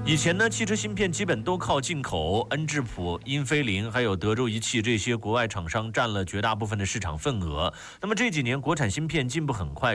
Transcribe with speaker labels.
Speaker 1: 以前呢，汽车芯片基本都靠进口，恩智浦、英飞凌还有德州仪器这些国外厂商占了绝大部分的市场份额。那么这几年国产芯片进步很快。